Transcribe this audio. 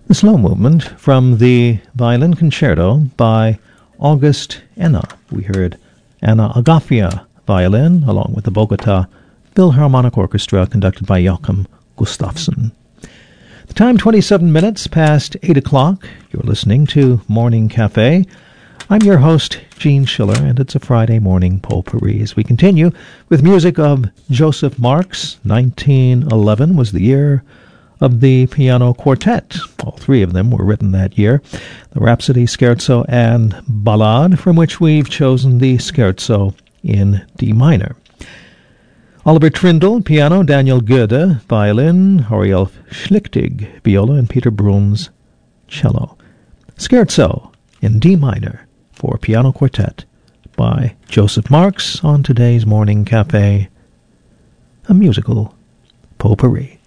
The slow movement from the violin concerto by August Enna. We heard Anna Agafia violin along with the Bogota Philharmonic Orchestra conducted by Joachim Gustafsson. The time 27 minutes past 8 o'clock. You're listening to Morning Cafe. I'm your host, Gene Schiller, and it's a Friday morning potpourri as we continue with music of Joseph Marx. 1911 was the year of the piano quartet. All three of them were written that year. The Rhapsody, Scherzo, and Ballade, from which we've chosen the Scherzo in D minor. Oliver Trindle, piano, Daniel Goede, violin, Horielf Schlichtig, viola, and Peter Bruns, cello. Scherzo in D minor for piano quartet by Joseph Marx on today's Morning Cafe, a musical potpourri.